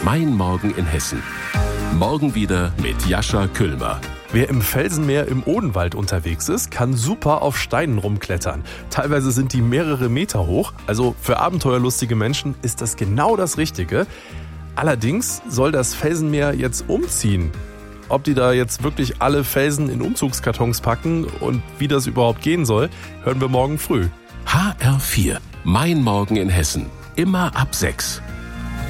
Mein Morgen in Hessen. Morgen wieder mit Jascha Küllmer. Wer im Felsenmeer im Odenwald unterwegs ist, kann super auf Steinen rumklettern. Teilweise sind die mehrere Meter hoch. Also für abenteuerlustige Menschen ist das genau das Richtige. Allerdings soll das Felsenmeer jetzt umziehen. Ob die da jetzt wirklich alle Felsen in Umzugskartons packen und wie das überhaupt gehen soll, hören wir morgen früh. HR4. Mein Morgen in Hessen. Immer ab 6.